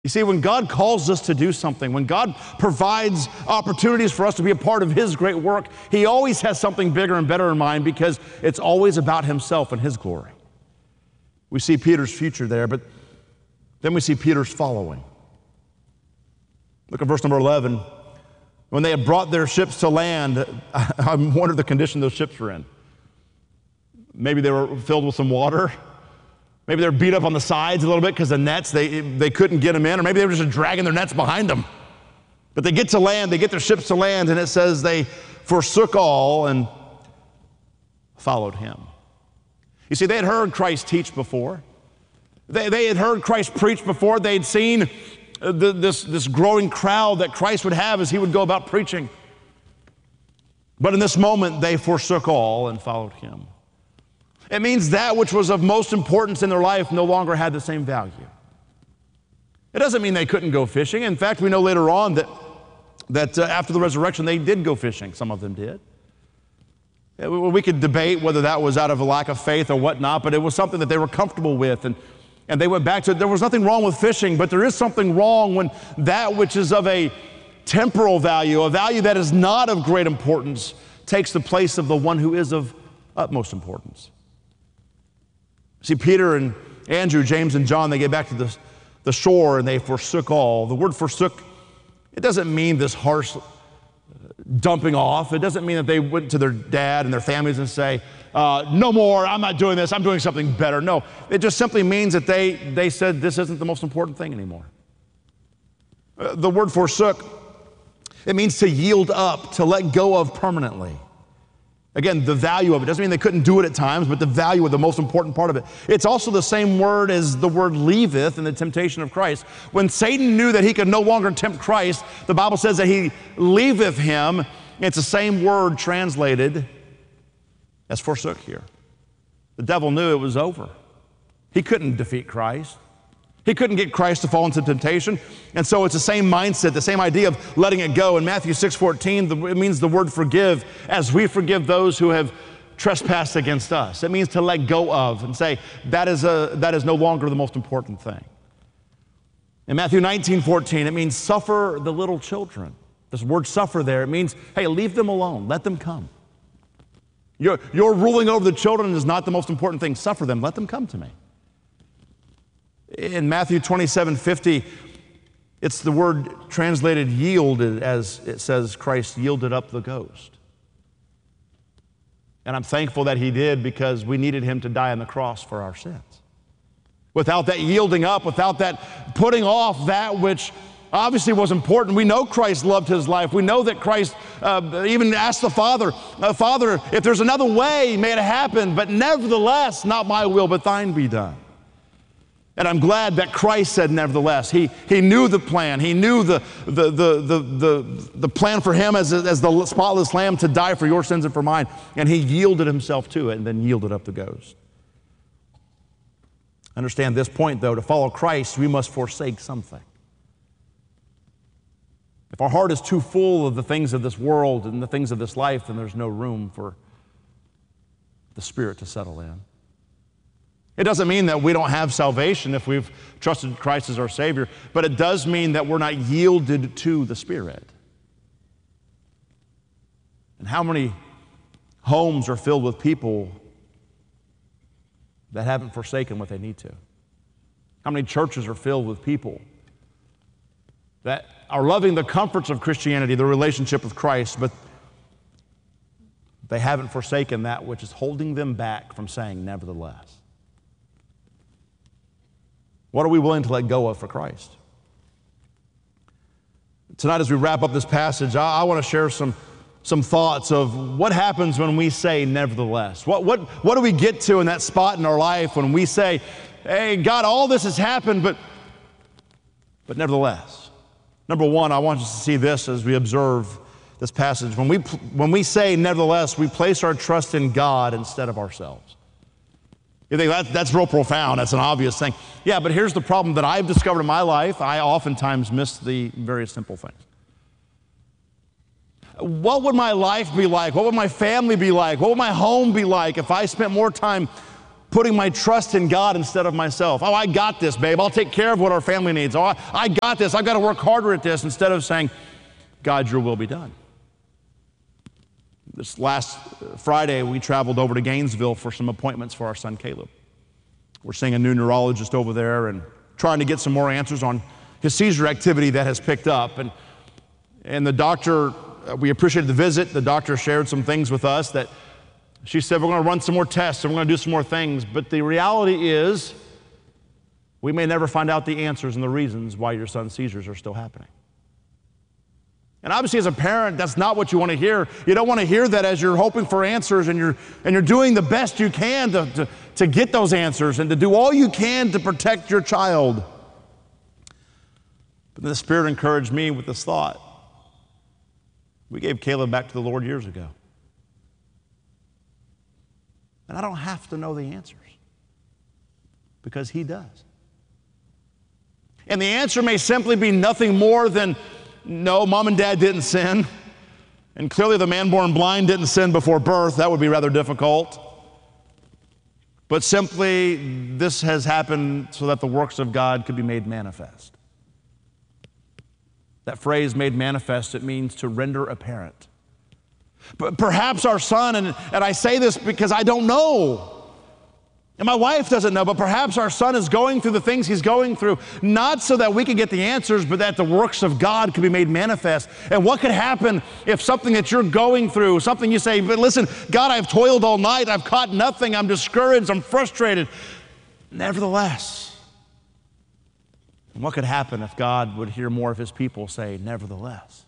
You see, when God calls us to do something, when God provides opportunities for us to be a part of His great work, He always has something bigger and better in mind because it's always about Himself and His glory. We see Peter's future there, but then we see Peter's following. Look at verse number 11. When they had brought their ships to land, I wonder the condition those ships were in. Maybe they were filled with some water. Maybe they were beat up on the sides a little bit because the nets, they couldn't get them in, or maybe they were just dragging their nets behind them. But they get to land, they get their ships to land, and it says they forsook all and followed Him. You see, they had heard Christ teach before. They had heard Christ preach before. They had seen this growing crowd that Christ would have as He would go about preaching. But in this moment, they forsook all and followed Him. It means that which was of most importance in their life no longer had the same value. It doesn't mean they couldn't go fishing. In fact, we know later on that after the resurrection, they did go fishing. Some of them did. We could debate whether that was out of a lack of faith or whatnot, but it was something that they were comfortable with, and they went back to it. There was nothing wrong with fishing, but there is something wrong when that which is of a temporal value, a value that is not of great importance, takes the place of the one who is of utmost importance. See, Peter and Andrew, James and John, they get back to the shore and they forsook all. The word forsook, it doesn't mean this harsh dumping off. It doesn't mean that they went to their dad and their families and say, no more, I'm not doing this, I'm doing something better. No, it just simply means that they said this isn't the most important thing anymore. The word forsook, it means to yield up, to let go of permanently. Again, the value of it doesn't mean they couldn't do it at times, but the value of the most important part of it. It's also the same word as the word leaveth in the temptation of Christ. When Satan knew that he could no longer tempt Christ, the Bible says that he leaveth him. It's the same word translated as forsook here. The devil knew it was over. He couldn't defeat Christ. He couldn't get Christ to fall into temptation. And so it's the same mindset, the same idea of letting it go. In Matthew 6:14, it means the word forgive, as we forgive those who have trespassed against us. It means to let go of and say, that is no longer the most important thing. In Matthew 19:14, it means suffer the little children. This word suffer there, it means, hey, leave them alone, let them come. Your ruling over the children is not the most important thing. Suffer them, let them come to me. In Matthew 27:50, it's the word translated yielded, as it says Christ yielded up the ghost. And I'm thankful that He did, because we needed Him to die on the cross for our sins. Without that yielding up, without that putting off that which obviously was important. We know Christ loved His life. We know that Christ even asked the Father, Father, if there's another way, may it happen, but nevertheless, not my will, but thine be done. And I'm glad that Christ said nevertheless. He knew the plan. He knew the plan for Him as the spotless lamb to die for your sins and for mine. And He yielded Himself to it and then yielded up the ghost. Understand this point, though. To follow Christ, we must forsake something. If our heart is too full of the things of this world and the things of this life, then there's no room for the Spirit to settle in. It doesn't mean that we don't have salvation if we've trusted Christ as our Savior, but it does mean that we're not yielded to the Spirit. And how many homes are filled with people that haven't forsaken what they need to? How many churches are filled with people that are loving the comforts of Christianity, the relationship with Christ, but they haven't forsaken that which is holding them back from saying nevertheless? What are we willing to let go of for Christ? Tonight, as we wrap up this passage, I want to share some thoughts of what happens when we say nevertheless. What do we get to in that spot in our life when we say, hey, God, all this has happened, but nevertheless. Number one, I want us to see this as we observe this passage. When we say nevertheless, we place our trust in God instead of ourselves. You think that's real profound, that's an obvious thing. Yeah, but here's the problem that I've discovered in my life. I oftentimes miss the very simple things. What would my life be like? What would my family be like? What would my home be like if I spent more time putting my trust in God instead of myself. Oh, I got this, babe. I'll take care of what our family needs. Oh, I got this. I've got to work harder at this, instead of saying, God, your will be done. This last Friday, we traveled over to Gainesville for some appointments for our son, Caleb. We're seeing a new neurologist over there and trying to get some more answers on his seizure activity that has picked up. And the doctor, we appreciated the visit. The doctor shared some things with us that she said, we're going to run some more tests and we're going to do some more things. But the reality is, we may never find out the answers and the reasons why your son's seizures are still happening. And obviously, as a parent, that's not what you want to hear. You don't want to hear that as you're hoping for answers and you're doing the best you can to get those answers and to do all you can to protect your child. But the Spirit encouraged me with this thought. We gave Caleb back to the Lord years ago. And I don't have to know the answers, because He does. And the answer may simply be nothing more than, no, mom and dad didn't sin. And clearly the man born blind didn't sin before birth. That would be rather difficult. But simply, this has happened so that the works of God could be made manifest. That phrase, made manifest, it means to render apparent. But perhaps our son, and I say this because I don't know, and my wife doesn't know, but perhaps our son is going through the things he's going through, not so that we can get the answers, but that the works of God could be made manifest. And what could happen if something that you're going through, something you say, but listen, God, I've toiled all night, I've caught nothing, I'm discouraged, I'm frustrated. Nevertheless. And what could happen if God would hear more of His people say, nevertheless?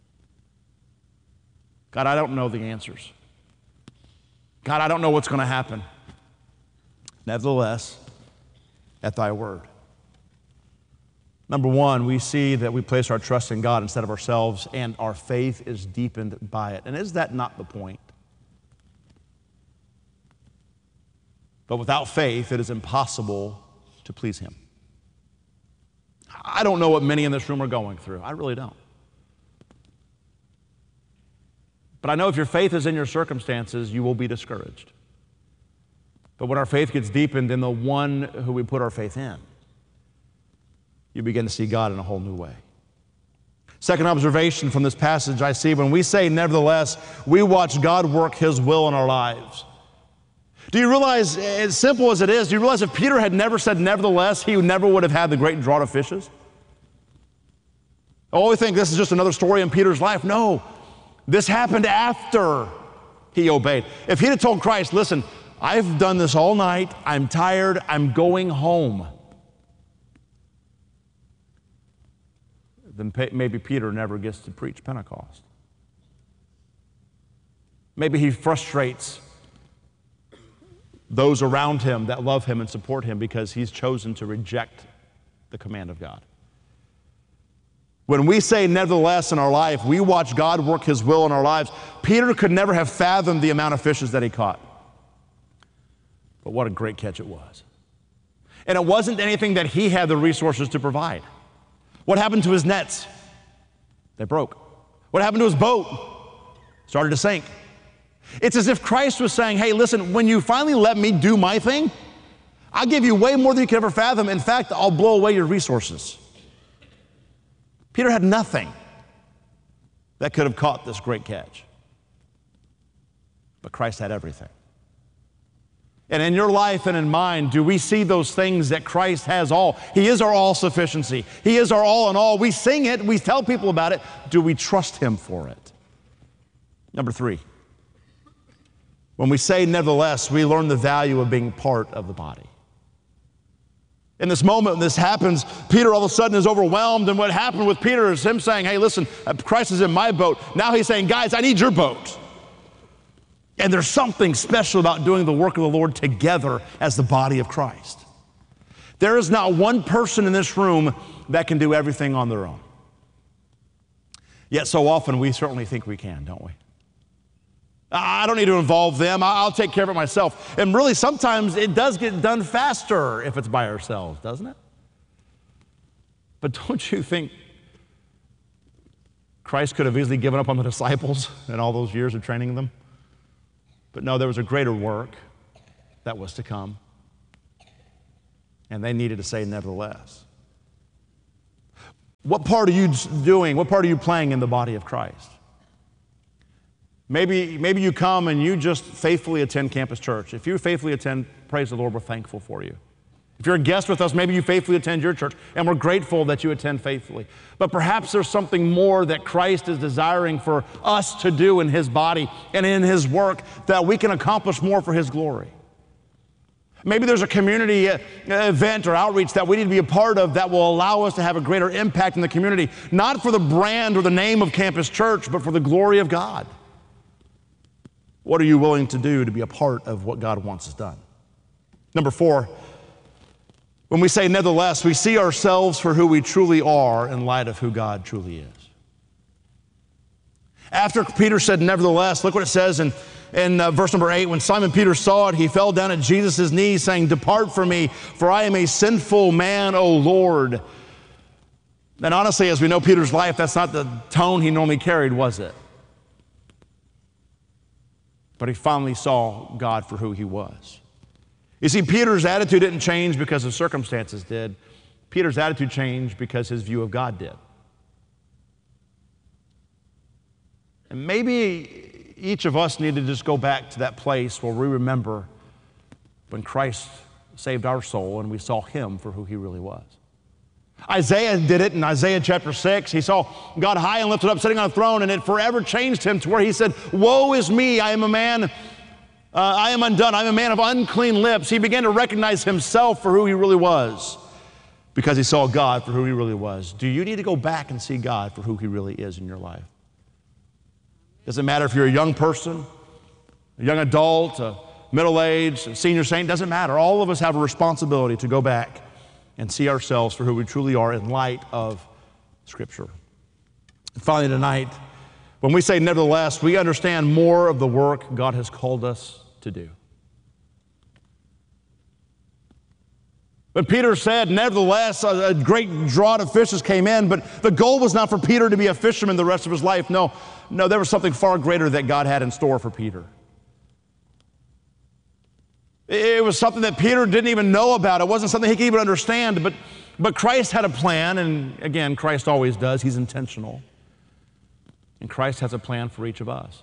God, I don't know the answers. God, I don't know what's going to happen. Nevertheless, at Thy word. Number one, we see that we place our trust in God instead of ourselves, and our faith is deepened by it. And is that not the point? But without faith, it is impossible to please Him. I don't know what many in this room are going through. I really don't. But I know if your faith is in your circumstances, you will be discouraged. But when our faith gets deepened in the one who we put our faith in, you begin to see God in a whole new way. Second observation from this passage I see, when we say nevertheless, we watch God work His will in our lives. Do you realize, as simple as it is, do you realize if Peter had never said nevertheless, he never would have had the great draught of fishes? Oh, we think this is just another story in Peter's life. No, this happened after he obeyed. If he'd have told Christ, listen, I've done this all night, I'm tired, I'm going home, then maybe Peter never gets to preach Pentecost. Maybe he frustrates those around him that love him and support him because he's chosen to reject the command of God. When we say nevertheless in our life, we watch God work His will in our lives. Peter could never have fathomed the amount of fishes that he caught. But what a great catch it was. And it wasn't anything that he had the resources to provide. What happened to his nets? They broke. What happened to his boat? Started to sink. It's as if Christ was saying, hey, listen, when you finally let me do my thing, I'll give you way more than you could ever fathom. In fact, I'll blow away your resources. Peter had nothing that could have caught this great catch. But Christ had everything. And in your life and in mine, do we see those things that Christ has all? He is our all-sufficiency. He is our all in all. We sing it. We tell people about it. Do we trust Him for it? Number three, when we say nevertheless, we learn the value of being part of the body. In this moment when this happens, Peter all of a sudden is overwhelmed, and what happened with Peter is him saying, hey, listen, Christ is in my boat. Now he's saying, guys, I need your boat. And there's something special about doing the work of the Lord together as the body of Christ. There is not one person in this room that can do everything on their own. Yet so often we certainly think we can, don't we? I don't need to involve them. I'll take care of it myself. And really, sometimes it does get done faster if it's by ourselves, doesn't it? But don't you think Christ could have easily given up on the disciples in all those years of training them? But no, there was a greater work that was to come. And they needed to say nevertheless. What part are you doing? What part are you playing in the body of Christ? Maybe you come and you just faithfully attend Campus Church. If you faithfully attend, praise the Lord, we're thankful for you. If you're a guest with us, maybe you faithfully attend your church, and we're grateful that you attend faithfully. But perhaps there's something more that Christ is desiring for us to do in His body and in His work that we can accomplish more for His glory. Maybe there's a community event or outreach that we need to be a part of that will allow us to have a greater impact in the community, not for the brand or the name of Campus Church, but for the glory of God. What are you willing to do to be a part of what God wants us done? Number 4, when we say nevertheless, we see ourselves for who we truly are in light of who God truly is. After Peter said nevertheless, look what it says in verse number 8. When Simon Peter saw it, he fell down at Jesus' knees, saying, "Depart from me, for I am a sinful man, O Lord." And honestly, as we know Peter's life, that's not the tone he normally carried, was it? But he finally saw God for who He was. You see, Peter's attitude didn't change because his circumstances did. Peter's attitude changed because his view of God did. And maybe each of us need to just go back to that place where we remember when Christ saved our soul and we saw Him for who He really was. Isaiah did it in Isaiah chapter 6. He saw God high and lifted up, sitting on a throne, and it forever changed him to where he said, "Woe is me, I am a man, I am undone, I am a man of unclean lips." He began to recognize himself for who he really was because he saw God for who He really was. Do you need to go back and see God for who He really is in your life? Doesn't matter if you're a young person, a young adult, a middle-aged, a senior saint, doesn't matter. All of us have a responsibility to go back and see ourselves for who we truly are in light of Scripture. And finally tonight, when we say nevertheless, we understand more of the work God has called us to do. But Peter said, nevertheless, a great draught of fishes came in, but the goal was not for Peter to be a fisherman the rest of his life. No, there was something far greater that God had in store for Peter. It was something that Peter didn't even know about. It wasn't something he could even understand, but Christ had a plan, and again, Christ always does. He's intentional. And Christ has a plan for each of us.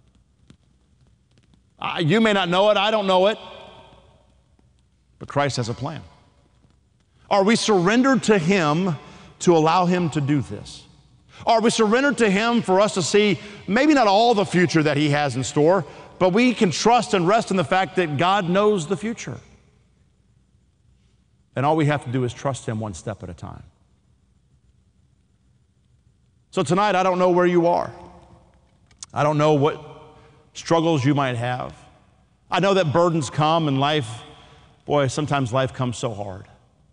You may not know it, I don't know it, but Christ has a plan. Are we surrendered to Him to allow Him to do this? Are we surrendered to Him for us to see maybe not all the future that He has in store, but we can trust and rest in the fact that God knows the future. And all we have to do is trust Him one step at a time. So tonight, I don't know where you are. I don't know what struggles you might have. I know that burdens come in life. Boy, sometimes life comes so hard.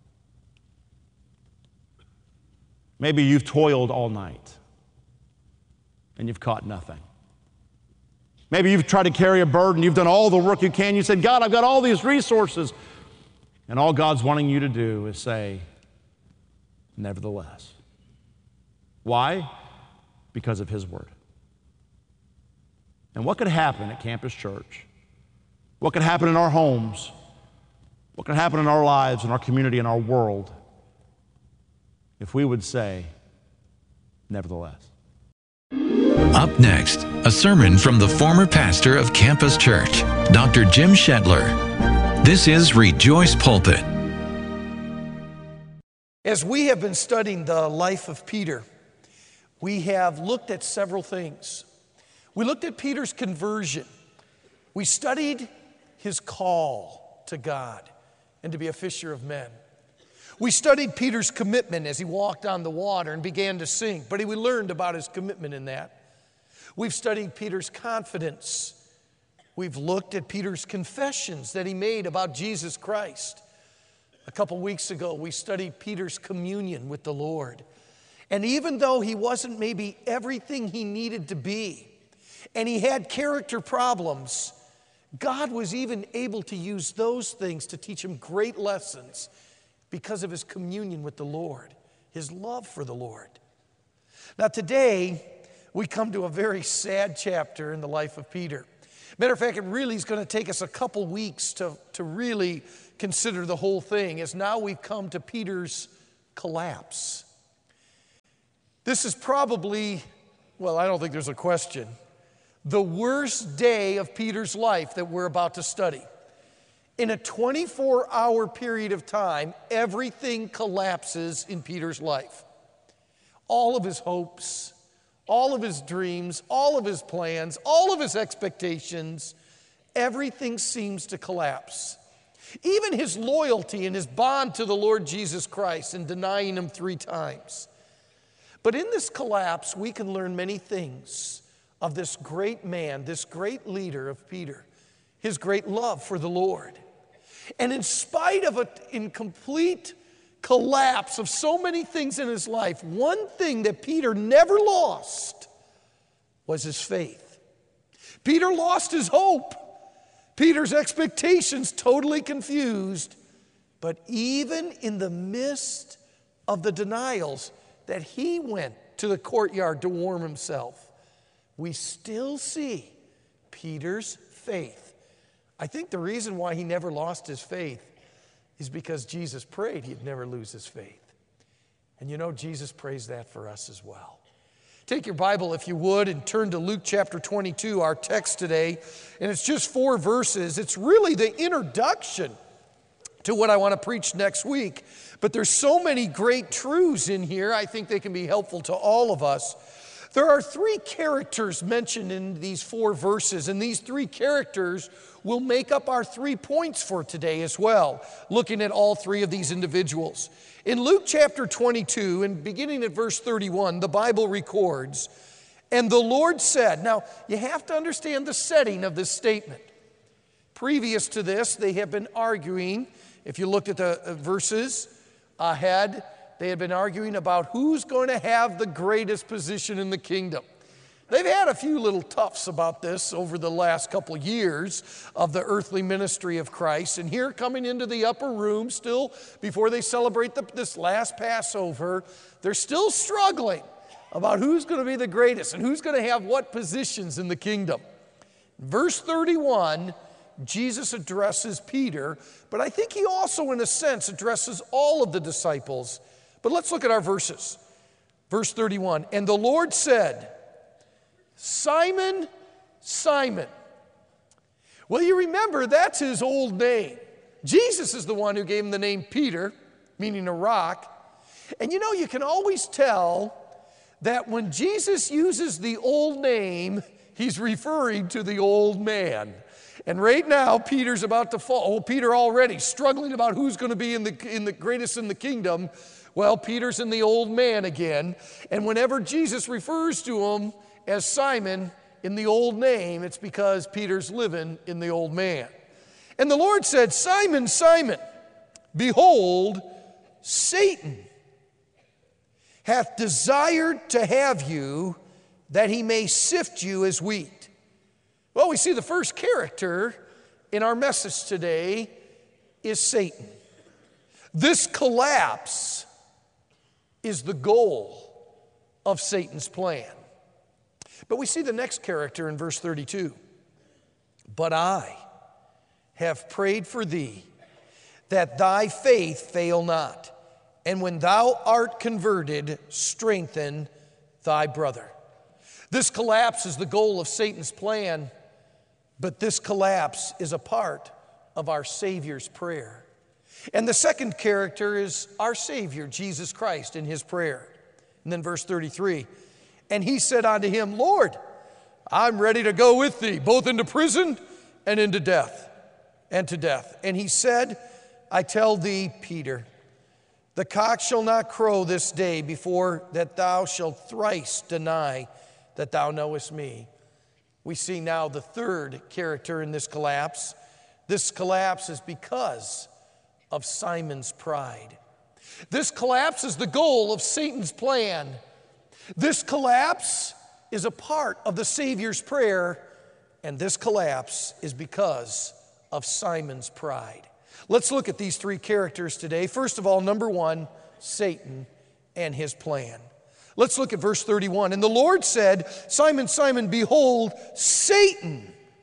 Maybe you've toiled all night and you've caught nothing. Maybe you've tried to carry a burden. You've done all the work you can. You said, "God, I've got all these resources." And all God's wanting you to do is say, nevertheless. Why? Because of His word. And what could happen at Campus Church? What could happen in our homes? What could happen in our lives, in our community, in our world, if we would say, nevertheless? Up next, a sermon from the former pastor of Campus Church, Dr. Jim Shetler. This is Rejoice Pulpit. As we have been studying the life of Peter, we have looked at several things. We looked at Peter's conversion. We studied his call to God and to be a fisher of men. We studied Peter's commitment as he walked on the water and began to sink, but we learned about his commitment in that. We've studied Peter's confidence. We've looked at Peter's confessions that he made about Jesus Christ. A couple weeks ago, we studied Peter's communion with the Lord. And even though he wasn't maybe everything he needed to be, and he had character problems, God was even able to use those things to teach him great lessons because of his communion with the Lord, his love for the Lord. Now today, we come to a very sad chapter in the life of Peter. Matter of fact, it really is going to take us a couple weeks to really consider the whole thing, as now we've come to Peter's collapse. This is probably, well, I don't think there's a question, the worst day of Peter's life that we're about to study. In a 24-hour period of time, everything collapses in Peter's life. All of his hopes, all of his dreams, all of his plans, all of his expectations, everything seems to collapse. Even his loyalty and his bond to the Lord Jesus Christ and denying him 3 times. But in this collapse, we can learn many things of this great man, this great leader of Peter, his great love for the Lord. And in spite of an incomplete collapse of so many things in his life, one thing that Peter never lost was his faith. Peter lost his hope. Peter's expectations totally confused. But even in the midst of the denials that he went to the courtyard to warm himself, we still see Peter's faith. I think the reason why he never lost his faith is because Jesus prayed he'd never lose his faith. And you know, Jesus prays that for us as well. Take your Bible, if you would, and turn to Luke chapter 22, our text today. And it's just 4 verses. It's really the introduction to what I want to preach next week. But there's so many great truths in here, I think they can be helpful to all of us. There are 3 characters mentioned in these 4 verses, and these 3 characters will make up our 3 points for today as well, looking at all 3 of these individuals. In Luke chapter 22, and beginning at verse 31, the Bible records, "And the Lord said," now you have to understand the setting of this statement. Previous to this, they have been arguing, if you looked at the verses ahead, they had been arguing about who's going to have the greatest position in the kingdom. They've had a few little toughs about this over the last couple of years of the earthly ministry of Christ. And here, coming into the upper room, still before they celebrate this last Passover, they're still struggling about who's going to be the greatest and who's going to have what positions in the kingdom. Verse 31, Jesus addresses Peter, but I think he also, in a sense, addresses all of the disciples. But let's look at our verses. Verse 31, "And the Lord said, Simon, Simon." Well, you remember that's his old name. Jesus is the one who gave him the name Peter, meaning a rock. And you know, you can always tell that when Jesus uses the old name, he's referring to the old man. And right now, Peter's about to fall. Oh, Peter already struggling about who's going to be in the greatest in the kingdom. Well, Peter's in the old man again. And whenever Jesus refers to him as Simon in the old name, it's because Peter's living in the old man. "And the Lord said, Simon, Simon, behold, Satan hath desired to have you, that he may sift you as wheat." Well, we see the first character in our message today is Satan. This collapse is the goal of Satan's plan. But we see the next character in verse 32. "But I have prayed for thee, that thy faith fail not. And when thou art converted, strengthen thy brother." This collapse is the goal of Satan's plan, but this collapse is a part of our Savior's prayer. And the second character is our Savior, Jesus Christ, in his prayer. And then verse 33, "And he said unto him, Lord, I'm ready to go with thee, both into prison and into death, and to death. And he said, I tell thee, Peter, the cock shall not crow this day before that thou shalt thrice deny that thou knowest me." We see now the third character in this collapse. This collapse is because of Simon's pride. This collapse is the goal of Satan's plan. This collapse is a part of the Savior's prayer, and this collapse is because of Simon's pride. Let's look at these 3 characters today. First of all, number 1, Satan and his plan. Let's look at verse 31. "And the Lord said, Simon, Simon, behold, Satan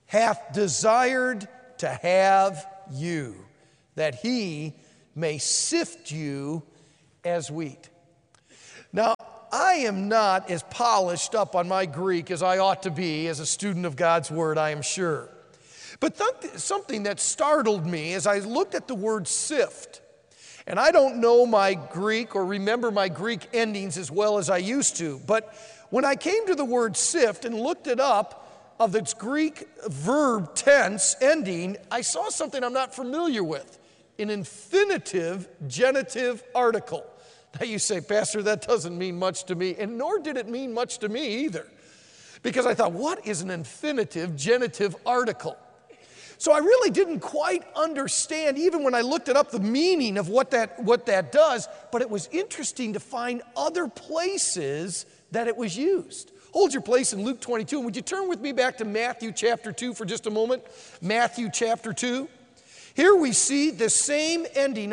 hath desired to have you, that he may sift you as wheat. Now, I am not as polished up on my Greek as I ought to be as a student of God's Word, I am sure. But something that startled me as I looked at the word sift, and I don't know my Greek or remember my Greek endings as well as I used to, but when I came to the word sift and looked it up of its Greek verb tense ending, I saw something I'm not familiar with, an infinitive genitive article. Now you say, Pastor, that doesn't mean much to me, and nor did it mean much to me either, because I thought, what is an infinitive genitive article? So I really didn't quite understand, even when I looked it up, the meaning of what that does, but it was interesting to find other places that it was used. Hold your place in Luke 22, and would you turn with me back to Matthew chapter 2 for just a moment? Matthew chapter 2. Here we see the same ending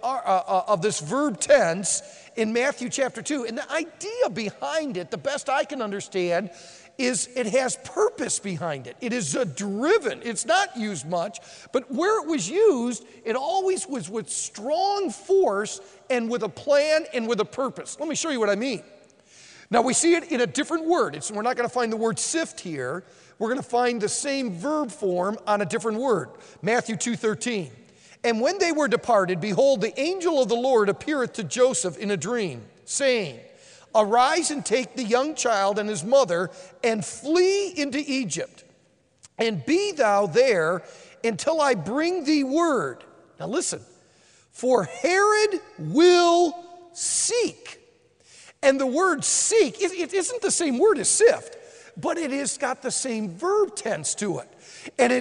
of this verb tense in Matthew chapter 2, and the idea behind it, the best I can understand, is it has purpose behind it. It is driven. It's not used much, but where it was used, it always was with strong force and with a plan and with a purpose. Let me show you what I mean. Now we see it in a different word. We're not going to find the word sift here. We're going to find the same verb form on a different word. Matthew 2:13. And when they were departed, behold, the angel of the Lord appeareth to Joseph in a dream, saying, Arise and take the young child and his mother and flee into Egypt, and be thou there until I bring thee word. Now listen, for Herod will seek. And the word seek, it isn't the same word as sift, but it has got the same verb tense to it. And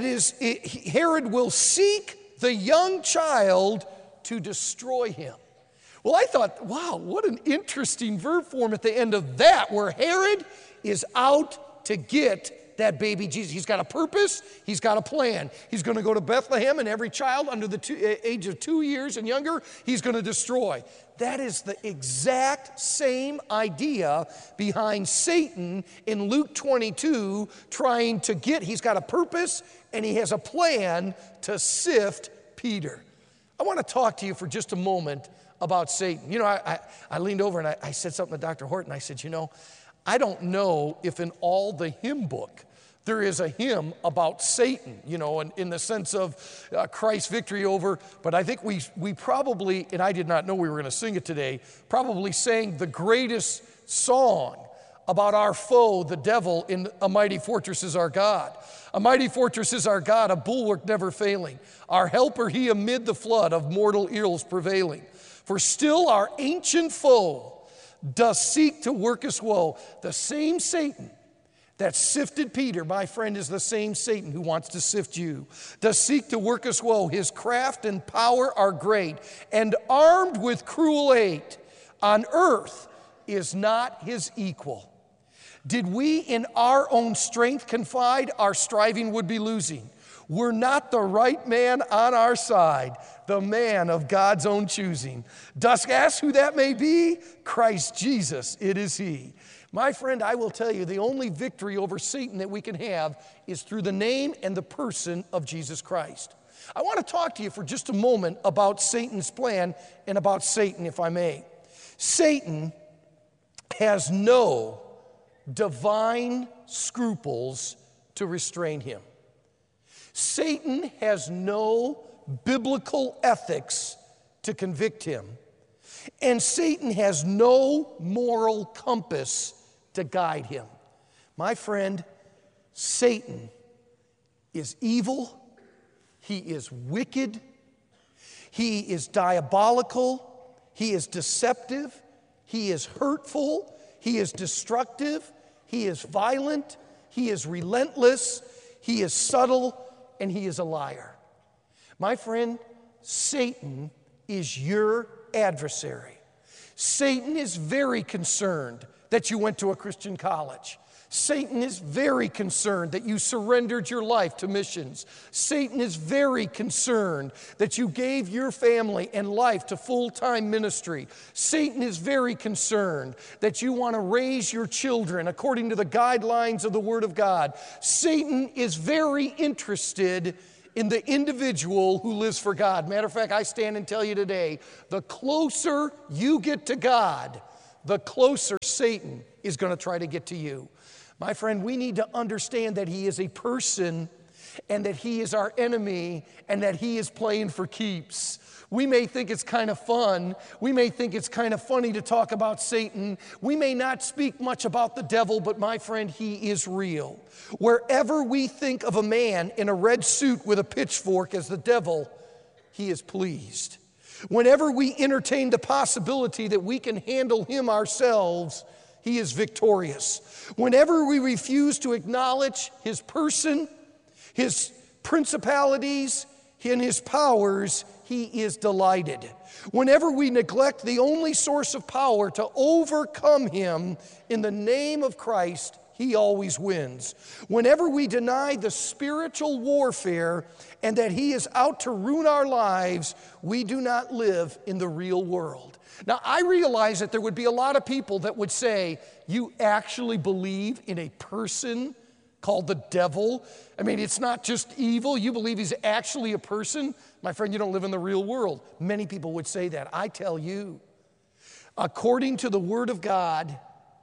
Herod will seek the young child to destroy him. Well, I thought, wow, what an interesting verb form at the end of that, where Herod is out to get that baby Jesus. He's got a purpose, he's got a plan. He's going to go to Bethlehem, and every child under the age of 2 years and younger, he's going to destroy. That is the exact same idea behind Satan in Luke 22, trying to he's got a purpose, and he has a plan to sift Peter. I want to talk to you for just a moment about Satan. You know, I leaned over and I said something to Dr. Horton. I said, I don't know if in all the hymn book there is a hymn about Satan, and in the sense of Christ's victory over, but I think we probably, and I did not know we were going to sing it today, probably sang the greatest song about our foe, the devil, in A Mighty Fortress is Our God. A mighty fortress is our God, a bulwark never failing. Our helper he amid the flood of mortal ills prevailing. For still our ancient foe does seek to work us woe. The same Satan that sifted Peter, my friend, is the same Satan who wants to sift you. Does seek to work us woe. His craft and power are great, and armed with cruel hate on earth is not his equal. Did we in our own strength confide, our striving would be losing. We're not the right man on our side, the man of God's own choosing. Dost ask who that may be? Christ Jesus, it is he. My friend, I will tell you, the only victory over Satan that we can have is through the name and the person of Jesus Christ. I want to talk to you for just a moment about Satan's plan and about Satan, if I may. Satan has no divine scruples to restrain him. Satan has no biblical ethics to convict him. And Satan has no moral compass to guide him. My friend, Satan is evil. He is wicked. He is diabolical. He is deceptive. He is hurtful. He is destructive. He is violent. He is relentless. He is subtle. And he is a liar. My friend, Satan is your adversary. Satan is very concerned that you went to a Christian college. Satan is very concerned that you surrendered your life to missions. Satan is very concerned that you gave your family and life to full-time ministry. Satan is very concerned that you want to raise your children according to the guidelines of the Word of God. Satan is very interested in the individual who lives for God. Matter of fact, I stand and tell you today, the closer you get to God, the closer Satan is going to try to get to you. My friend, we need to understand that he is a person and that he is our enemy and that he is playing for keeps. We may think it's kind of fun. We may think it's kind of funny to talk about Satan. We may not speak much about the devil, but my friend, he is real. Wherever we think of a man in a red suit with a pitchfork as the devil, he is pleased. Whenever we entertain the possibility that we can handle him ourselves, he is victorious. Whenever we refuse to acknowledge his person, his principalities, and his powers, he is delighted. Whenever we neglect the only source of power to overcome him in the name of Christ, he always wins. Whenever we deny the spiritual warfare and that he is out to ruin our lives, we do not live in the real world. Now, I realize that there would be a lot of people that would say, you actually believe in a person called the devil? I mean, it's not just evil. You believe he's actually a person? My friend, you don't live in the real world. Many people would say that. I tell you, according to the Word of God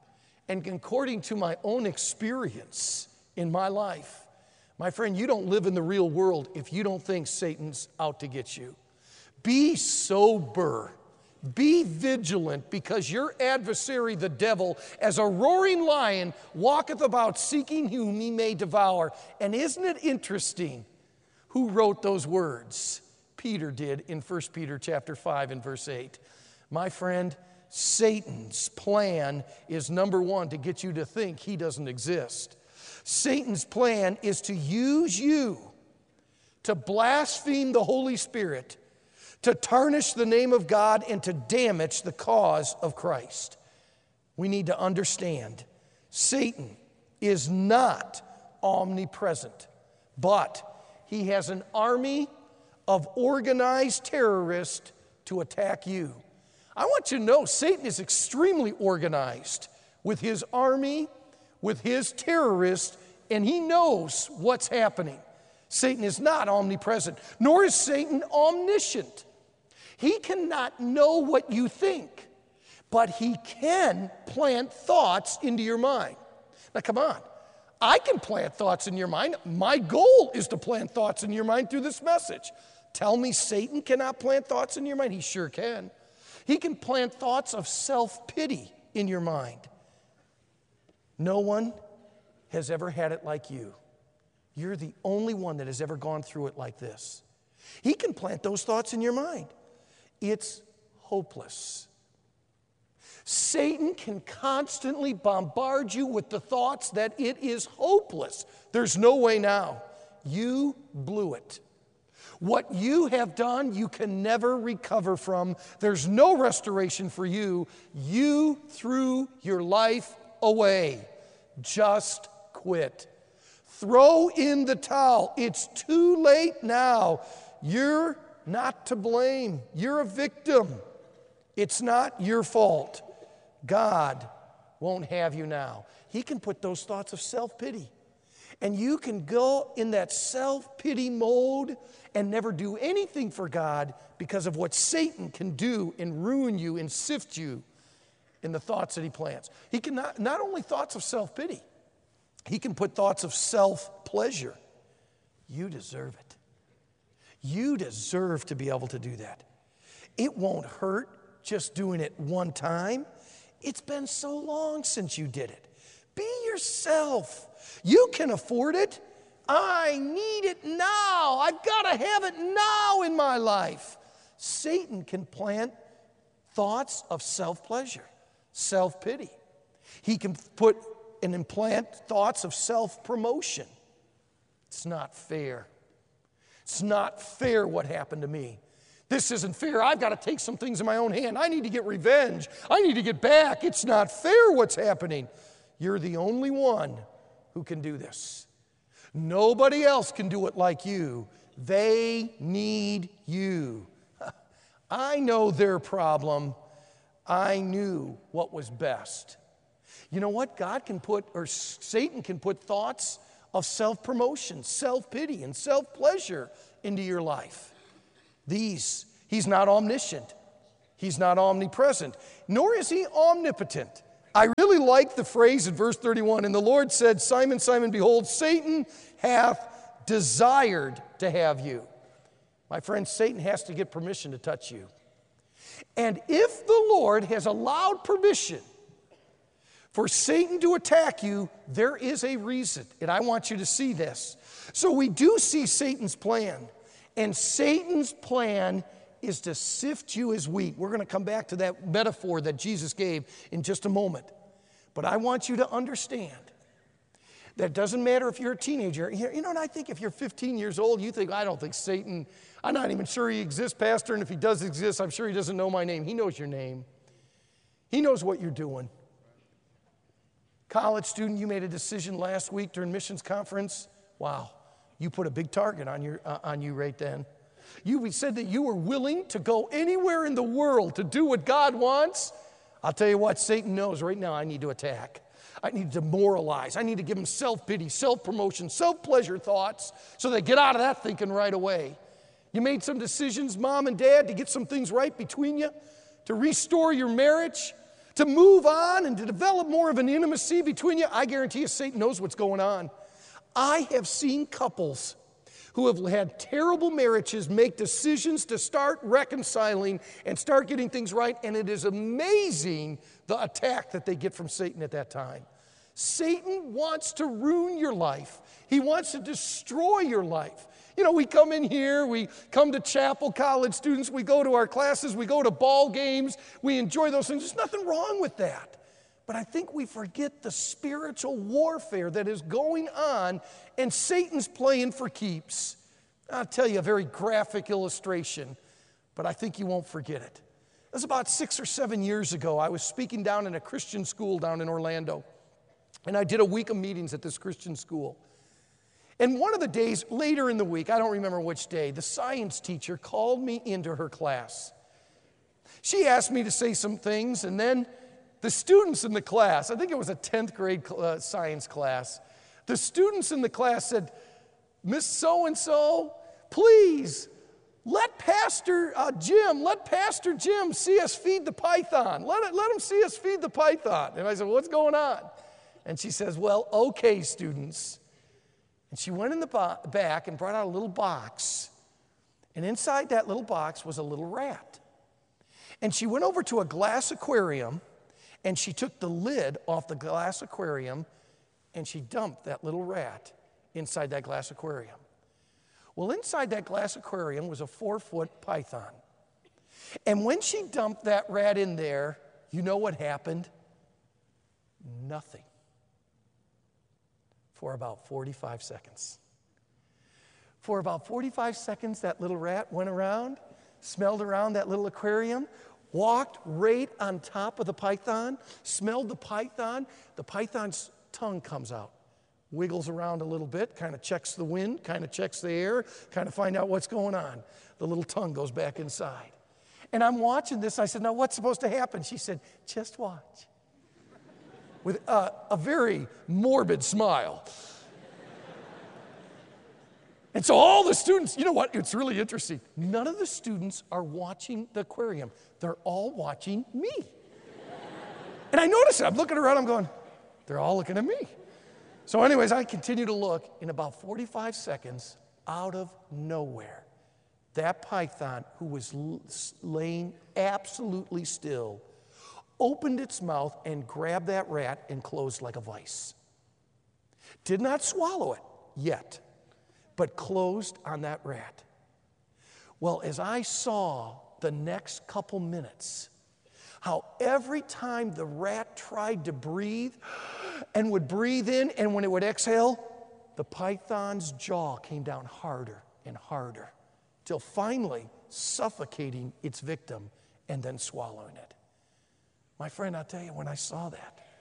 and according to my own experience in my life, my friend, you don't live in the real world if you don't think Satan's out to get you. Be sober. Be vigilant, because your adversary, the devil, as a roaring lion, walketh about seeking whom he may devour. And isn't it interesting who wrote those words? Peter did in 1 Peter chapter 5 and verse 8. My friend, Satan's plan is, number one, to get you to think he doesn't exist. Satan's plan is to use you to blaspheme the Holy Spirit, to tarnish the name of God, and to damage the cause of Christ. We need to understand Satan is not omnipresent, but he has an army of organized terrorists to attack you. I want you to know Satan is extremely organized with his army, with his terrorists, and he knows what's happening. Satan is not omnipresent, nor is Satan omniscient. He cannot know what you think, but he can plant thoughts into your mind. Now, come on. I can plant thoughts in your mind. My goal is to plant thoughts in your mind through this message. Tell me Satan cannot plant thoughts in your mind? He sure can. He can plant thoughts of self-pity in your mind. No one has ever had it like you. You're the only one that has ever gone through it like this. He can plant those thoughts in your mind. It's hopeless. Satan can constantly bombard you with the thoughts that it is hopeless. There's no way now. You blew it. What you have done, you can never recover from. There's no restoration for you. You threw your life away. Just quit. Throw in the towel. It's too late now. You're not to blame. You're a victim. It's not your fault. God won't have you now. He can put those thoughts of self-pity. And you can go in that self-pity mode and never do anything for God because of what Satan can do and ruin you and sift you in the thoughts that he plants. He can not only thoughts of self-pity, he can put thoughts of self-pleasure. You deserve it. You deserve to be able to do that. It won't hurt just doing it one time. It's been so long since you did it. Be yourself. You can afford it. I need it now. I've got to have it now in my life. Satan can plant thoughts of self-pleasure, self-pity. He can put and implant thoughts of self-promotion. It's not fair. It's not fair what happened to me. This isn't fair. I've got to take some things in my own hand. I need to get revenge. I need to get back. It's not fair what's happening. You're the only one who can do this. Nobody else can do it like you. They need you. I know their problem. I knew what was best. You know what? God can put, or Satan can put thoughts of self-promotion, self-pity, and self-pleasure into your life. He's not omniscient. He's not omnipresent, nor is he omnipotent. I really like the phrase in verse 31, and the Lord said, Simon, Simon, behold, Satan hath desired to have you. My friend, Satan has to get permission to touch you. And if the Lord has allowed permission for Satan to attack you, there is a reason, and I want you to see this. So we do see Satan's plan, and Satan's plan is to sift you as wheat. We're going to come back to that metaphor that Jesus gave in just a moment. But I want you to understand that it doesn't matter if you're a teenager. You know, and I think if you're 15 years old, you think, I don't think Satan, I'm not even sure he exists, Pastor, and if he does exist, I'm sure he doesn't know my name. He knows your name. He knows what you're doing. College student, you made a decision last week during missions conference. Wow, you put a big target on you right then. We said that you were willing to go anywhere in the world to do what God wants. I'll tell you what, Satan knows right now I need to attack. I need to demoralize. I need to give them self-pity, self-promotion, self-pleasure thoughts so they get out of that thinking right away. You made some decisions, mom and dad, to get some things right between you, to restore your marriage, to move on and to develop more of an intimacy between you. I guarantee you Satan knows what's going on. I have seen couples who have had terrible marriages make decisions to start reconciling and start getting things right, and it is amazing the attack that they get from Satan at that time. Satan wants to ruin your life. He wants to destroy your life. You know, we come in here, we come to chapel, college students, we go to our classes, we go to ball games, we enjoy those things. There's nothing wrong with that. But I think we forget the spiritual warfare that is going on, and Satan's playing for keeps. I'll tell you a very graphic illustration, but I think you won't forget it. It was about 6 or 7 years ago. I was speaking down in a Christian school down in Orlando, and I did a week of meetings at this Christian school. And one of the days later in the week, I don't remember which day, the science teacher called me into her class. She asked me to say some things, and then the students in the class, I think it was a 10th grade science class, the students in the class said, Miss So-and-so, please let Pastor Jim see us feed the python. Let him see us feed the python. And I said, what's going on? And she says, well, okay, students. And she went in the back and brought out a little box. And inside that little box was a little rat. And she went over to a glass aquarium, and she took the lid off the glass aquarium, and she dumped that little rat inside that glass aquarium. Well, inside that glass aquarium was a 4-foot python. And when she dumped that rat in there, you know what happened? Nothing. For about 45 seconds. For about 45 seconds, that little rat went around, smelled around that little aquarium, walked right on top of the python, smelled the python's tongue comes out, wiggles around a little bit, kind of checks the wind, kind of checks the air, kind of find out what's going on. The little tongue goes back inside. And I'm watching this. I said, now what's supposed to happen? She said, just watch. With a very morbid smile. And so all the students, you know what? It's really interesting. None of the students are watching the aquarium. They're all watching me. And I notice it. I'm looking around. I'm going, they're all looking at me. So anyways, I continue to look. In about 45 seconds, out of nowhere, that python, who was laying absolutely still, opened its mouth and grabbed that rat and closed like a vice. Did not swallow it yet, but closed on that rat. Well, as I saw the next couple minutes, how every time the rat tried to breathe and would breathe in, and when it would exhale, the python's jaw came down harder and harder, till finally suffocating its victim and then swallowing it. My friend, I'll tell you, when I saw that,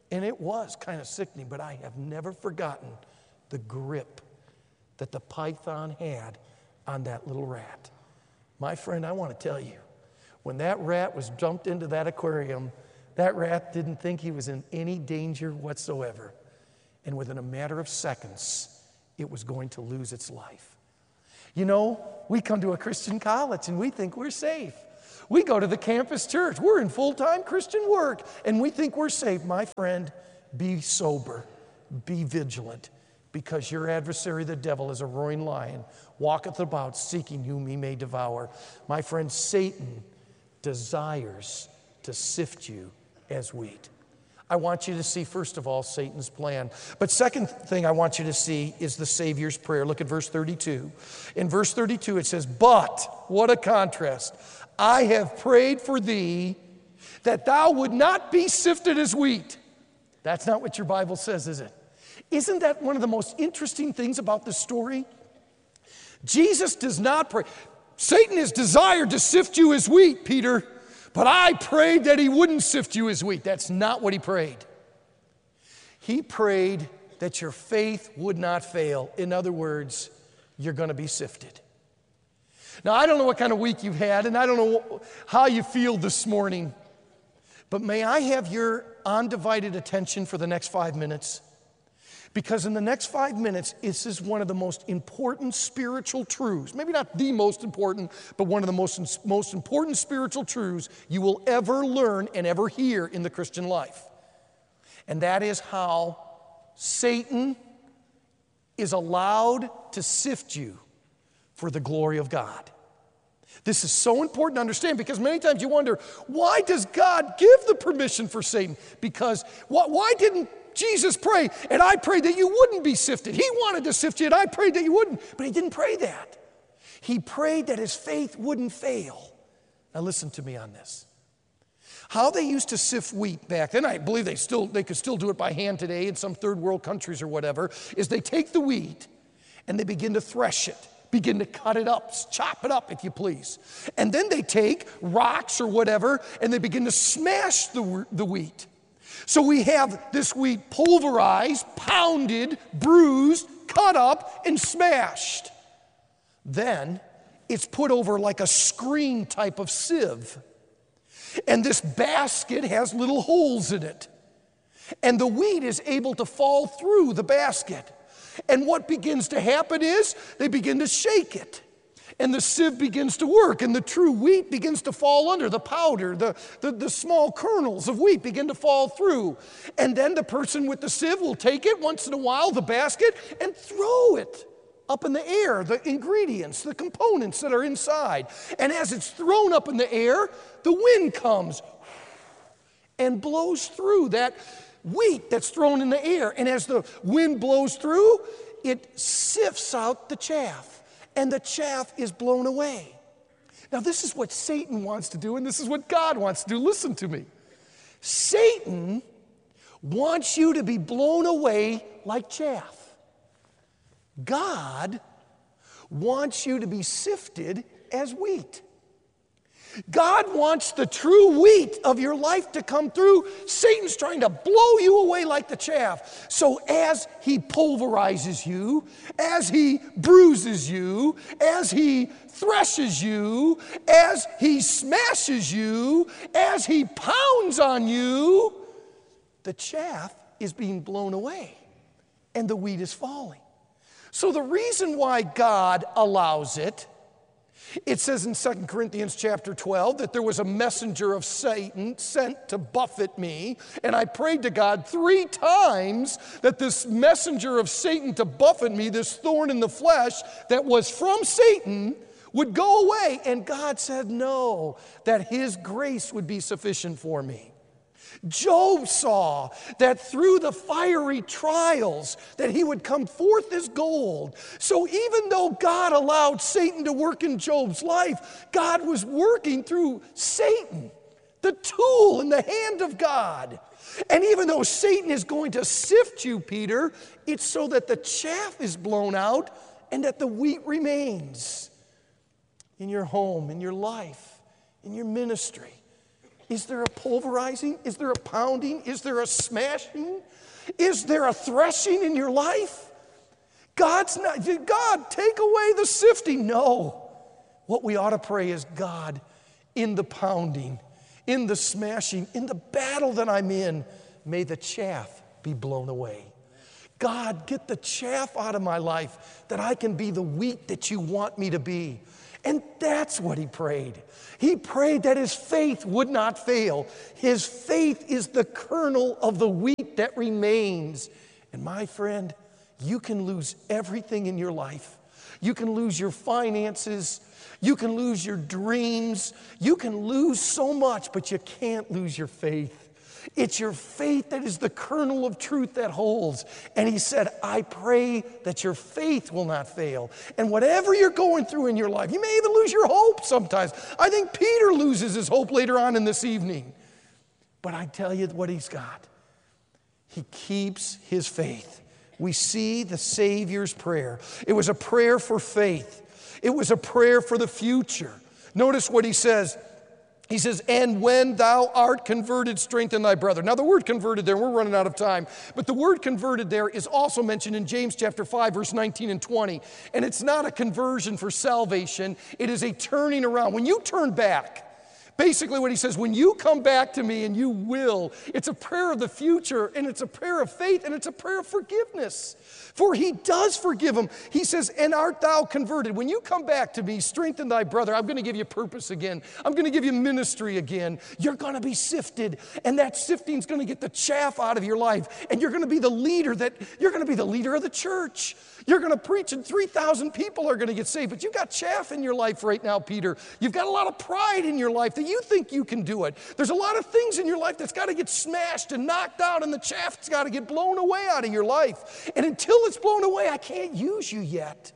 And it was kind of sickening, but I have never forgotten the grip that the python had on that little rat. My friend, I want to tell you, when that rat was dumped into that aquarium, that rat didn't think he was in any danger whatsoever. And within a matter of seconds, it was going to lose its life. You know, we come to a Christian college and we think we're safe. We go to the campus church. We're in full-time Christian work and we think we're safe. My friend, be sober, be vigilant, because your adversary, the devil, is a roaring lion, walketh about seeking whom he may devour. My friend, Satan desires to sift you as wheat. I want you to see, first of all, Satan's plan. But second thing I want you to see is the Savior's prayer. Look at verse 32. In verse 32 it says, "But," what a contrast, "I have prayed for thee that thou would not be sifted as wheat." That's not what your Bible says, is it? Isn't that one of the most interesting things about this story? Jesus does not pray. Satan has desired to sift you as wheat, Peter. But I prayed that he wouldn't sift you as wheat. That's not what he prayed. He prayed that your faith would not fail. In other words, you're going to be sifted. Now, I don't know what kind of week you've had, and I don't know how you feel this morning, but may I have your undivided attention for the next 5 minutes? Because in the next 5 minutes, this is one of the most important spiritual truths. Maybe not the most important, but one of the most important spiritual truths you will ever learn and ever hear in the Christian life. And that is how Satan is allowed to sift you for the glory of God. This is so important to understand, because many times you wonder, why does God give the permission for Satan? Because why didn't Jesus prayed, and I prayed that you wouldn't be sifted. He wanted to sift you, and I prayed that you wouldn't. But he didn't pray that. He prayed that his faith wouldn't fail. Now listen to me on this. How they used to sift wheat back then, I believe they could still do it by hand today in some third world countries or whatever, is they take the wheat and they begin to thresh it, begin to cut it up, chop it up if you please. And then they take rocks or whatever and they begin to smash the wheat. So we have this wheat pulverized, pounded, bruised, cut up, and smashed. Then it's put over like a screen type of sieve. And this basket has little holes in it. And the wheat is able to fall through the basket. And what begins to happen is they begin to shake it. And the sieve begins to work, and the true wheat begins to fall under. The powder, the small kernels of wheat begin to fall through. And then the person with the sieve will take it once in a while, the basket, and throw it up in the air, the ingredients, the components that are inside. And as it's thrown up in the air, the wind comes and blows through that wheat that's thrown in the air. And as the wind blows through, it sifts out the chaff. And the chaff is blown away. Now, this is what Satan wants to do, and this is what God wants to do. Listen to me. Satan wants you to be blown away like chaff. God wants you to be sifted as wheat. God wants the true wheat of your life to come through. Satan's trying to blow you away like the chaff. So as he pulverizes you, as he bruises you, as he threshes you, as he smashes you, as he pounds on you, the chaff is being blown away and the wheat is falling. So the reason why God allows it, it says in 2 Corinthians chapter 12 that there was a messenger of Satan sent to buffet me, and I prayed to God 3 times that this messenger of Satan to buffet me, this thorn in the flesh that was from Satan, would go away. And God said no, that his grace would be sufficient for me. Job saw that through the fiery trials that he would come forth as gold. So even though God allowed Satan to work in Job's life, God was working through Satan, the tool in the hand of God. And even though Satan is going to sift you, Peter, it's so that the chaff is blown out and that the wheat remains in your home, in your life, in your ministry. Is there a pulverizing? Is there a pounding? Is there a smashing? Is there a threshing in your life? God, take away the sifting. No. What we ought to pray is, God, in the pounding, in the smashing, in the battle that I'm in, may the chaff be blown away. God, get the chaff out of my life that I can be the wheat that you want me to be. And that's what he prayed. He prayed that his faith would not fail. His faith is the kernel of the wheat that remains. And my friend, you can lose everything in your life. You can lose your finances. You can lose your dreams. You can lose so much, but you can't lose your faith. It's your faith that is the kernel of truth that holds. And he said, I pray that your faith will not fail. And whatever you're going through in your life, you may even lose your hope sometimes. I think Peter loses his hope later on in this evening. But I tell you what he's got. He keeps his faith. We see the Savior's prayer. It was a prayer for faith. It was a prayer for the future. Notice what he says. He says, and when thou art converted, strengthen thy brother. Now the word converted there, we're running out of time, but the word converted there is also mentioned in James chapter 5, verse 19 and 20. And it's not a conversion for salvation, it is a turning around. When you turn back, basically what he says, when you come back to me, and you will, it's a prayer of the future, and it's a prayer of faith, and it's a prayer of forgiveness. For he does forgive him. He says, and art thou converted? When you come back to me, strengthen thy brother. I'm going to give you purpose again. I'm going to give you ministry again. You're going to be sifted, and that sifting's going to get the chaff out of your life, and you're going to be the leader of the church. You're going to preach, and 3,000 people are going to get saved. But you've got chaff in your life right now, Peter. You've got a lot of pride in your life that you think you can do it. There's a lot of things in your life that's got to get smashed and knocked out, and the chaff's got to get blown away out of your life. And until it's blown away, I can't use you yet.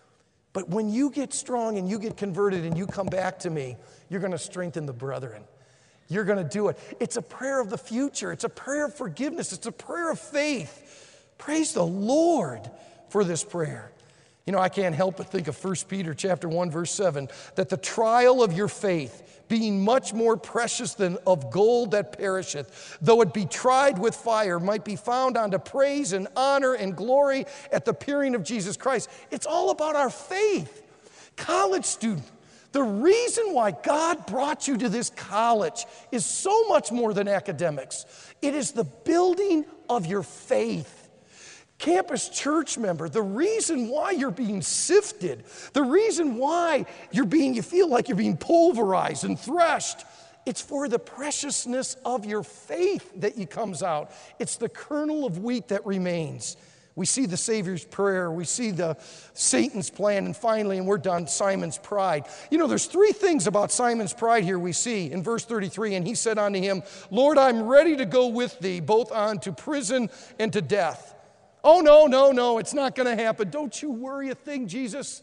But when you get strong and you get converted and you come back to me, you're going to strengthen the brethren. You're going to do it. It's a prayer of the future. It's a prayer of forgiveness. It's a prayer of faith. Praise the Lord for this prayer. You know, I can't help but think of 1 Peter chapter 1, verse 7, that the trial of your faith, being much more precious than of gold that perisheth, though it be tried with fire, might be found unto praise and honor and glory at the appearing of Jesus Christ. It's all about our faith. College student, the reason why God brought you to this college is so much more than academics. It is the building of your faith. Campus church member, the reason why you're being sifted, the reason why you feel like you're being pulverized and threshed, it's for the preciousness of your faith that comes out. It's the kernel of wheat that remains. We see the Savior's prayer, we see the Satan's plan, and finally, and we're done, Simon's pride. You know, there's three things about Simon's pride here we see in verse 33, and he said unto him, Lord, I'm ready to go with thee, both unto prison and to death. Oh, no, it's not going to happen. Don't you worry a thing, Jesus.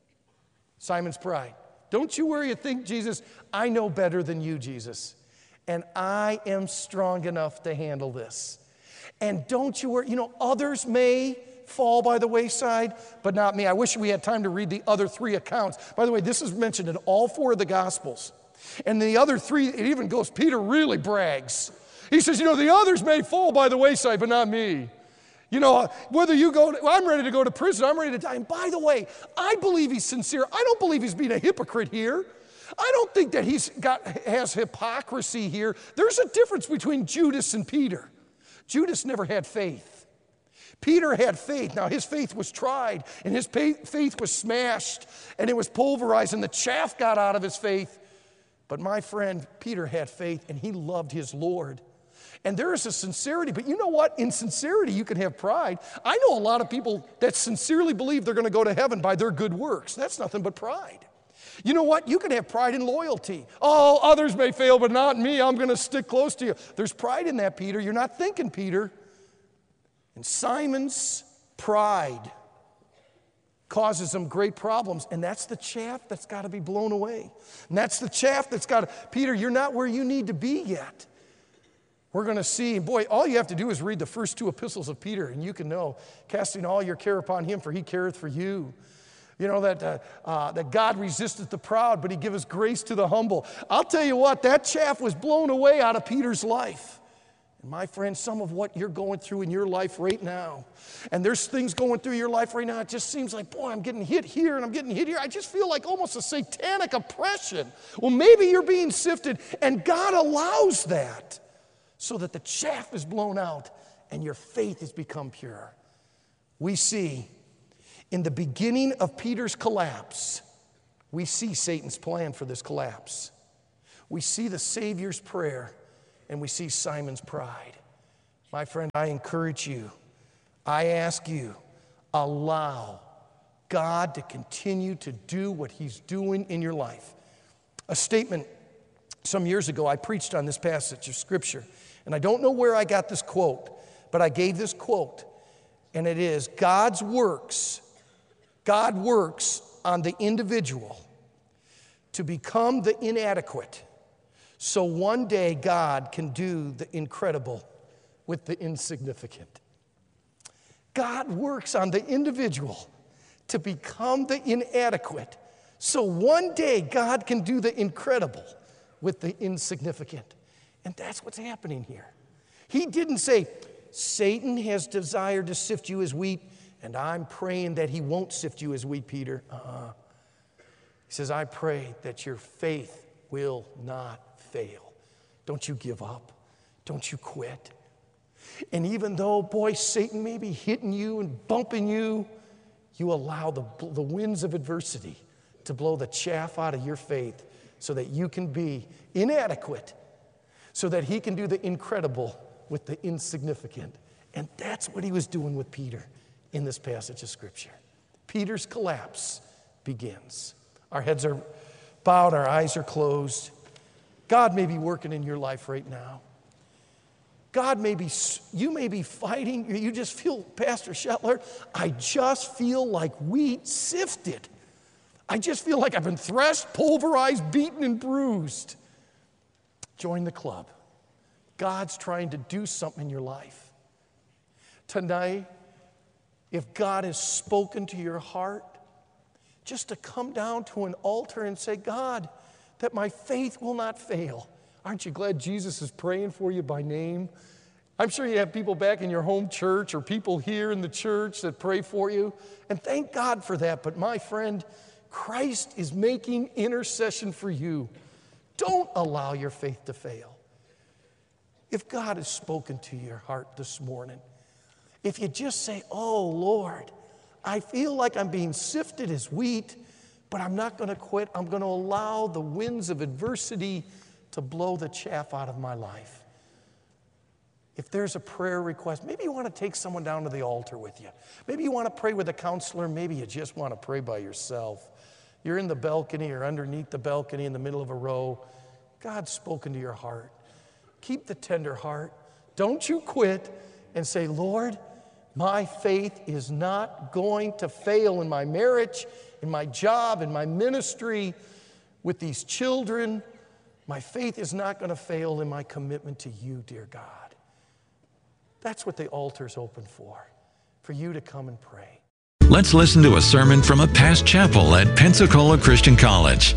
Simon's pride. Don't you worry a thing, Jesus. I know better than you, Jesus. And I am strong enough to handle this. And don't you worry. You know, others may fall by the wayside, but not me. I wish we had time to read the other three accounts. By the way, this is mentioned in all four of the Gospels. And the other three, it even goes, Peter really brags. He says, you know, the others may fall by the wayside, but not me. You know, whether you go, I'm ready to go to prison, I'm ready to die. And by the way, I believe he's sincere. I don't believe he's being a hypocrite here. I don't think that has hypocrisy here. There's a difference between Judas and Peter. Judas never had faith. Peter had faith. Now, his faith was tried, and his faith was smashed, and it was pulverized, and the chaff got out of his faith. But my friend, Peter had faith, and he loved his Lord. And there is a sincerity, but you know what? In sincerity, you can have pride. I know a lot of people that sincerely believe they're going to go to heaven by their good works. That's nothing but pride. You know what? You can have pride in loyalty. Oh, others may fail, but not me. I'm going to stick close to you. There's pride in that, Peter. You're not thinking, Peter. And Simon's pride causes him great problems, and that's the chaff that's got to be blown away. And that's the chaff that's got to, Peter, you're not where you need to be yet. We're going to see, boy, all you have to do is read the first two epistles of Peter, and you can know, casting all your care upon him, for he careth for you. You know, that God resisteth the proud, but he giveth grace to the humble. I'll tell you what, that chaff was blown away out of Peter's life. And my friend, some of what you're going through in your life right now, and there's things going through your life right now, it just seems like, boy, I'm getting hit here and I'm getting hit here. I just feel like almost a satanic oppression. Well, maybe you're being sifted, and God allows that so that the chaff is blown out and your faith has become pure. We see in the beginning of Peter's collapse, we see Satan's plan for this collapse. We see the Savior's prayer, and we see Simon's pride. My friend, I encourage you, I ask you, allow God to continue to do what he's doing in your life. A statement some years ago, I preached on this passage of Scripture, and I don't know where I got this quote, but I gave this quote, and it is, God works on the individual to become the inadequate, so one day God can do the incredible with the insignificant. God works on the individual to become the inadequate, so one day God can do the incredible with the insignificant. And that's what's happening here. He didn't say, Satan has desired to sift you as wheat, and I'm praying that he won't sift you as wheat, Peter. He says, I pray that your faith will not fail. Don't you give up. Don't you quit. And even though, boy, Satan may be hitting you and bumping you, you allow the winds of adversity to blow the chaff out of your faith so that you can be inadequate, so that he can do the incredible with the insignificant. And that's what he was doing with Peter in this passage of Scripture. Peter's collapse begins. Our heads are bowed, our eyes are closed. God may be working in your life right now. You may be fighting, you just feel, Pastor Shetler, I just feel like wheat sifted. I just feel like I've been threshed, pulverized, beaten, and bruised. Join the club. God's trying to do something in your life. Tonight, if God has spoken to your heart, just to come down to an altar and say, God, that my faith will not fail. Aren't you glad Jesus is praying for you by name? I'm sure you have people back in your home church or people here in the church that pray for you. And thank God for that. But my friend, Christ is making intercession for you. Don't allow your faith to fail. If God has spoken to your heart this morning, if you just say, oh, Lord, I feel like I'm being sifted as wheat, but I'm not going to quit. I'm going to allow the winds of adversity to blow the chaff out of my life. If there's a prayer request, maybe you want to take someone down to the altar with you. Maybe you want to pray with a counselor. Maybe you just want to pray by yourself. You're in the balcony or underneath the balcony in the middle of a row. God's spoken to your heart. Keep the tender heart. Don't you quit and say, Lord, my faith is not going to fail in my marriage, in my job, in my ministry, with these children. My faith is not going to fail in my commitment to you, dear God. That's what the altar's open for you to come and pray. Let's listen to a sermon from a past chapel at Pensacola Christian College.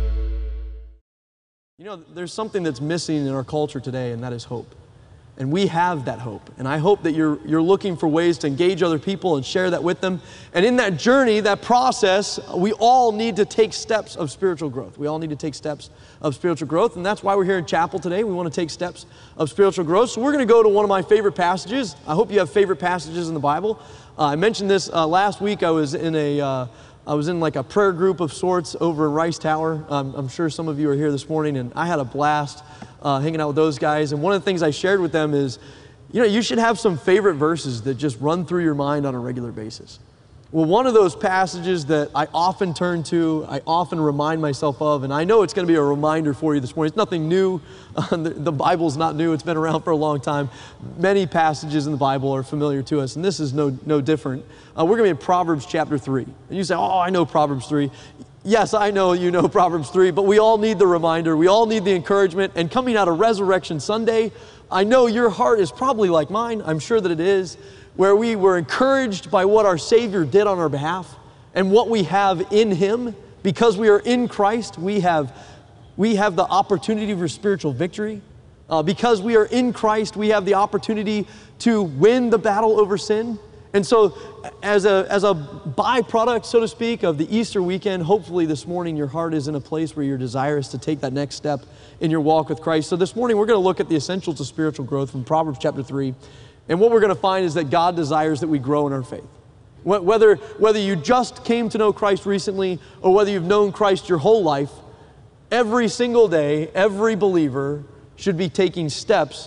You know, there's something that's missing in our culture today, and that is hope. And we have that hope. And I hope that you're looking for ways to engage other people and share that with them. And in that journey, that process, we all need to take steps of spiritual growth. We all need to take steps of spiritual growth. And that's why we're here in chapel today. We want to take steps of spiritual growth. So we're going to go to one of my favorite passages. I hope you have favorite passages in the Bible. I mentioned this last week. I was in like a prayer group of sorts over in Rice Tower. I'm sure some of you are here this morning, and I had a blast hanging out with those guys. And one of the things I shared with them is, you should have some favorite verses that just run through your mind on a regular basis. Well, one of those passages that I often turn to, I often remind myself of, and I know it's going to be a reminder for you this morning. It's nothing new. The Bible's not new. It's been around for a long time. Many passages in the Bible are familiar to us, and this is no different. We're going to be in Proverbs chapter 3. And you say, oh, I know Proverbs 3. Yes, I know you know Proverbs 3, but we all need the reminder. We all need the encouragement. And coming out of Resurrection Sunday, I know your heart is probably like mine. I'm sure that it is, where we were encouraged by what our Savior did on our behalf. and what we have in Him. Because we are in Christ, we have the opportunity for spiritual victory. Because we are in Christ, we have the opportunity to win the battle over sin. And so as a byproduct, so to speak, of the Easter weekend, hopefully this morning your heart is in a place where you're desirous to take that next step in your walk with Christ. So this morning we're going to look at the essentials of spiritual growth from Proverbs chapter 3. And what we're going to find is that God desires that we grow in our faith. Whether you just came to know Christ recently or whether you've known Christ your whole life, every single day, every believer should be taking steps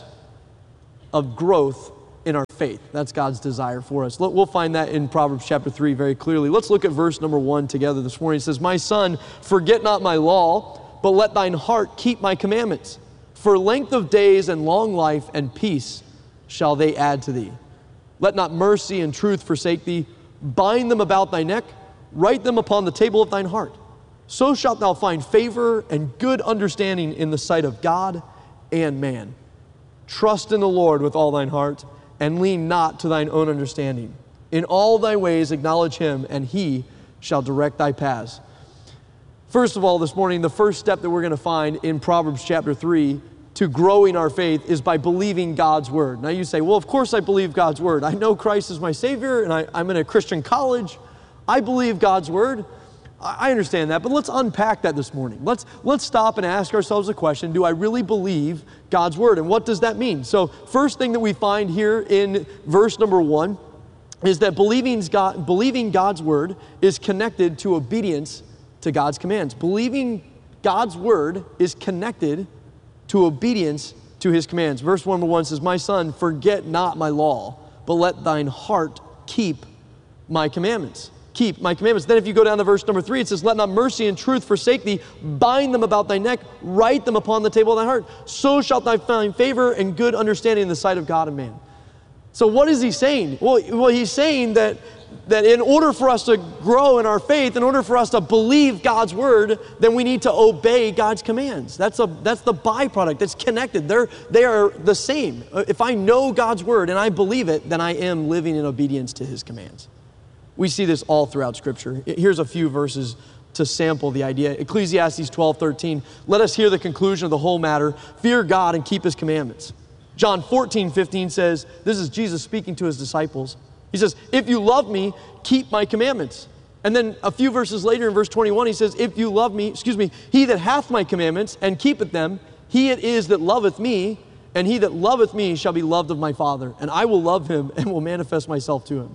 of growth in our faith. That's God's desire for us. We'll find that in Proverbs chapter 3 very clearly. Let's look at verse number 1 together this morning. It says, "My son, forget not my law, but let thine heart keep my commandments. For length of days and long life and peace shall they add to thee. Let not mercy and truth forsake thee. Bind them about thy neck, write them upon the table of thine heart. So shalt thou find favor and good understanding in the sight of God and man. Trust in the Lord with all thine heart, and lean not to thine own understanding. In all thy ways acknowledge Him, and He shall direct thy paths." First of all, this morning, the first step that we're going to find in Proverbs chapter 3 to growing our faith is by believing God's Word. Now you say, well, of course I believe God's Word. I know Christ is my Savior, and I'm in a Christian college. I believe God's Word. I understand that, but let's unpack that this morning. Let's stop and ask ourselves a question: do I really believe God's Word? And what does that mean? So first thing that we find here in verse number 1 is that believing God's Word is connected to obedience to God's commands. Believing God's Word is connected to obedience to His commands. Verse 1 says, "My son, forget not my law, but let thine heart keep my commandments." Keep my commandments. Then if you go down to verse number 3, it says, "Let not mercy and truth forsake thee. Bind them about thy neck. Write them upon the table of thy heart. So shalt thou find favor and good understanding in the sight of God and man." So what is he saying? Well, he's saying that in order for us to grow in our faith, in order for us to believe God's Word, then we need to obey God's commands. That's the byproduct. It's connected. They are the same. If I know God's Word and I believe it, then I am living in obedience to His commands. We see this all throughout Scripture. Here's a few verses to sample the idea. Ecclesiastes 12:13. "Let us hear the conclusion of the whole matter. Fear God and keep His commandments." John 14:15 says, this is Jesus speaking to His disciples. He says, "If you love me, keep my commandments." And then a few verses later in verse 21, He says, "If you love me, he that hath my commandments and keepeth them, he it is that loveth me, and he that loveth me shall be loved of my Father, and I will love him and will manifest myself to him."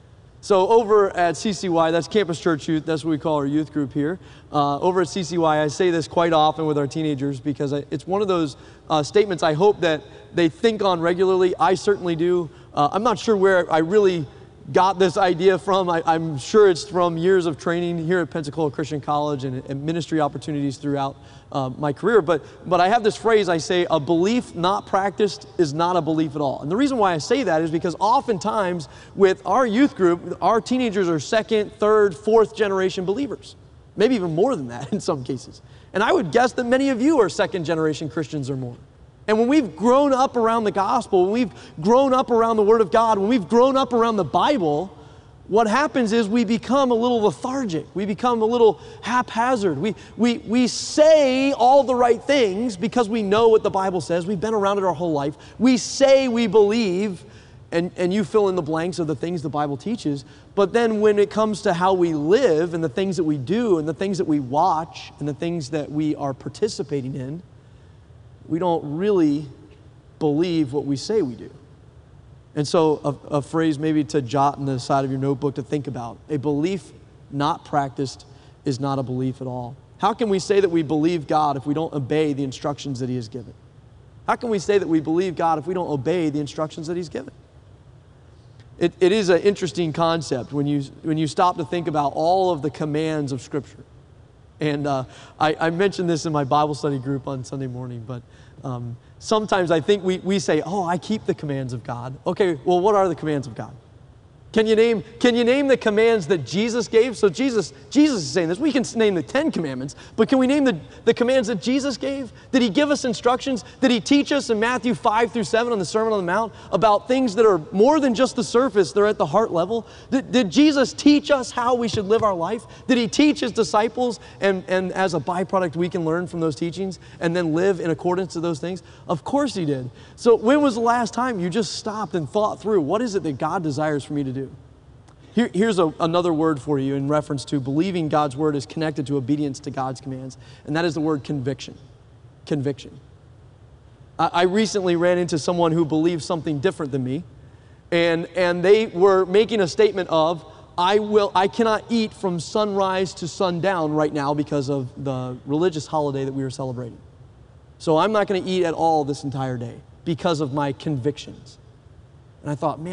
So over at CCY, that's Campus Church Youth, that's what we call our youth group here. Over at CCY, I say this quite often with our teenagers because it's one of those statements I hope that they think on regularly. I certainly do. I'm not sure where I really got this idea from. I'm sure it's from years of training here at Pensacola Christian College and ministry opportunities throughout my career. But I have this phrase, I say, a belief not practiced is not a belief at all. And the reason why I say that is because oftentimes with our youth group, our teenagers are second, third, fourth generation believers. Maybe even more than that in some cases. And I would guess that many of you are second generation Christians or more. And when we've grown up around the gospel, when we've grown up around the Word of God, when we've grown up around the Bible, what happens is we become a little lethargic. We become a little haphazard. We say all the right things because we know what the Bible says. We've been around it our whole life. We say we believe, and you fill in the blanks of the things the Bible teaches. But then when it comes to how we live and the things that we do and the things that we watch and the things that we are participating in, we don't really believe what we say we do. And so a phrase maybe to jot on the side of your notebook to think about: a belief not practiced is not a belief at all. How can we say that we believe God if we don't obey the instructions that He has given? How can we say that we believe God if we don't obey the instructions that He's given? It is an interesting concept when you stop to think about all of the commands of Scripture. And I mentioned this in my Bible study group on Sunday morning, but sometimes I think we say, oh, I keep the commands of God. Okay, well, what are the commands of God? Can you name the commands that Jesus gave? So Jesus is saying this. We can name the 10 commandments, but can we name the commands that Jesus gave? Did he give us instructions? Did he teach us in Matthew 5 through 7 on the Sermon on the Mount about things that are more than just the surface, they're at the heart level? Did Jesus teach us how we should live our life? Did he teach his disciples, and as a byproduct we can learn from those teachings and then live in accordance to those things? Of course he did. So when was the last time you just stopped and thought through, what is it that God desires for me to do? Here's another word for you in reference to believing God's word is connected to obedience to God's commands, and that is the word conviction. Conviction. I recently ran into someone who believed something different than me, and they were making a statement of, I cannot eat from sunrise to sundown right now because of the religious holiday that we were celebrating. So I'm not going to eat at all this entire day because of my convictions. And I thought, man,